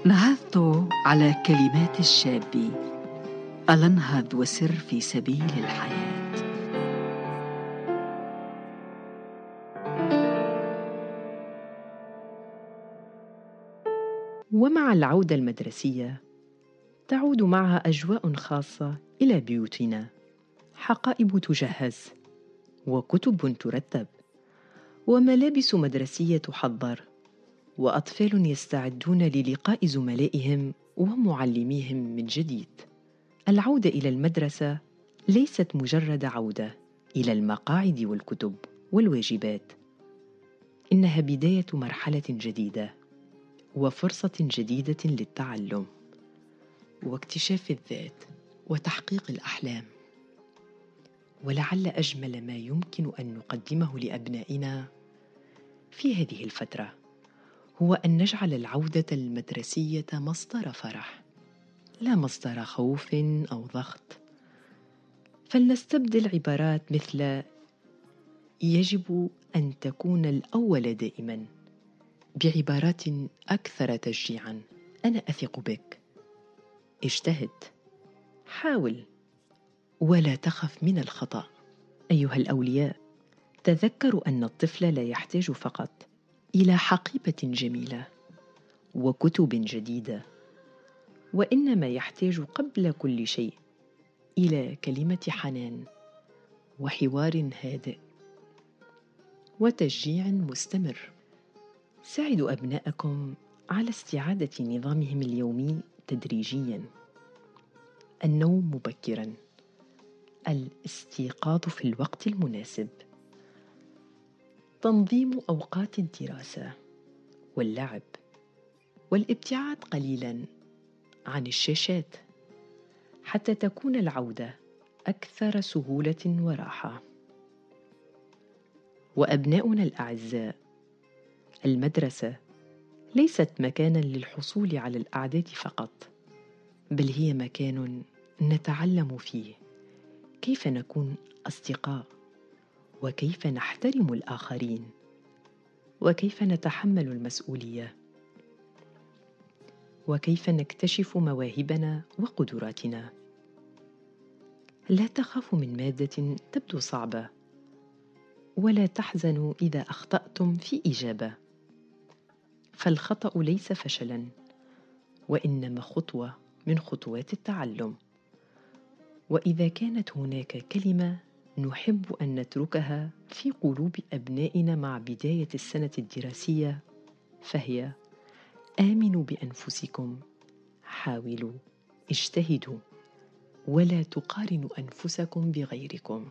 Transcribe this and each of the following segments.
نهضت على كلمات الشاب، ألا انهض وسر في سبيل الحياة. ومع العودة المدرسية تعود معها أجواء خاصة إلى بيوتنا، حقائب تجهز، وكتب ترتب، وملابس مدرسية تحضر، وأطفال يستعدون للقاء زملائهم ومعلميهم من جديد. العودة إلى المدرسة ليست مجرد عودة إلى المقاعد والكتب والواجبات، إنها بداية مرحلة جديدة وفرصة جديدة للتعلم واكتشاف الذات وتحقيق الأحلام. ولعل أجمل ما يمكن أن نقدمه لأبنائنا في هذه الفترة هو أن نجعل العودة المدرسية مصدر فرح، لا مصدر خوف أو ضغط. فلنستبدل عبارات مثل يجب أن تكون الأول دائما بعبارات أكثر تشجيعا: أنا أثق بك، اجتهد، حاول، ولا تخف من الخطأ. أيها الأولياء، تذكروا أن الطفل لا يحتاج فقط إلى حقيبة جميلة وكتب جديدة، وإنما يحتاج قبل كل شيء إلى كلمة حنان وحوار هادئ وتشجيع مستمر. ساعدوا أبناءكم على استعادة نظامهم اليومي تدريجياً: النوم مبكراً، الاستيقاظ في الوقت المناسب، تنظيم أوقات الدراسة واللعب، والابتعاد قليلاً عن الشاشات حتى تكون العودة أكثر سهولة وراحة. وأبناؤنا الأعزاء، المدرسة ليست مكاناً للحصول على الأعداد فقط، بل هي مكان نتعلم فيه كيف نكون أصدقاء، وكيف نحترم الآخرين، وكيف نتحمل المسؤولية، وكيف نكتشف مواهبنا وقدراتنا. لا تخافوا من مادة تبدو صعبة، ولا تحزنوا إذا أخطأتم في إجابة، فالخطأ ليس فشلاً، وإنما خطوة من خطوات التعلم. وإذا كانت هناك كلمة نحب أن نتركها في قلوب أبنائنا مع بداية السنة الدراسية، فهي: آمنوا بأنفسكم، حاولوا، اجتهدوا، ولا تقارنوا أنفسكم بغيركم.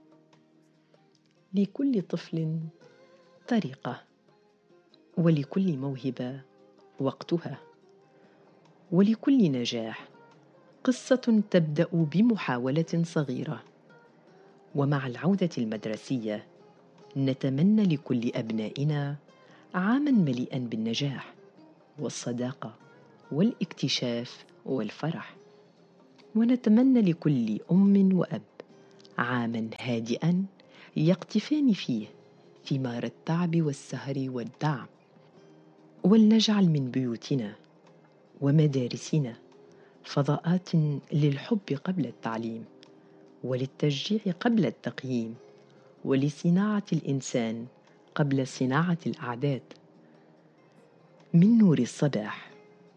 لكل طفل طريقة، ولكل موهبة وقتها، ولكل نجاح قصة تبدأ بمحاولة صغيرة. ومع العودة المدرسية نتمنى لكل أبنائنا عاماً مليئاً بالنجاح والصداقة والاكتشاف والفرح. ونتمنى لكل أم وأب عاماً هادئاً يقطفان فيه ثمار التعب والسهر والدعم. ولنجعل من بيوتنا ومدارسنا فضاءات للحب قبل التعليم، وللتشجيع قبل التقييم، ولصناعة الإنسان قبل صناعة الأعداد. من نور الصباح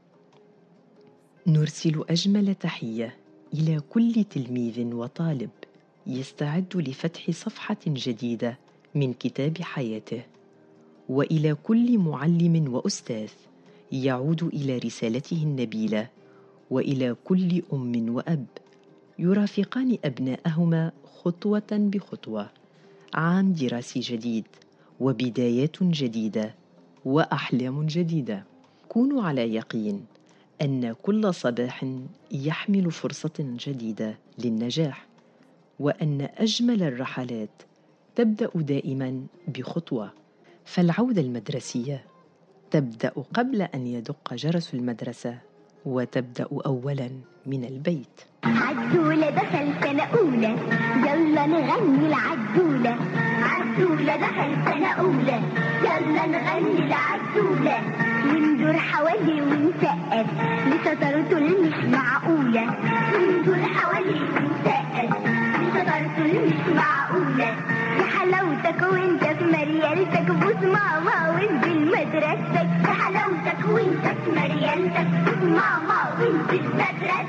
نرسل أجمل تحية إلى كل تلميذ وطالب يستعد لفتح صفحة جديدة من كتاب حياته، وإلى كل معلم وأستاذ يعود إلى رسالته النبيلة، وإلى كل أم وأب يرافقان أبناءهما خطوة بخطوة. عام دراسي جديد، وبدايات جديدة، وأحلام جديدة. كونوا على يقين أن كل صباح يحمل فرصة جديدة للنجاح، وأن أجمل الرحلات تبدأ دائما بخطوة. فالعودة المدرسية تبدأ قبل أن يدق جرس المدرسة، وتبدأ أولا من البيت. عدولة دخل سنة أولى، يلا نغني العدولة. عدولة دخل سنة أولى، يلا نغني العدولة. وندور حوالي ونسقف لشطارته المش معقولة. من دول حواليك ونسقف لشطارته المش معقولة. يا حلاوتك وانت في مريالتك بوس ماما وانزل مدرستك. يا حلاوتك وانت في مريالتك بوس ماما وانزل مدرستك.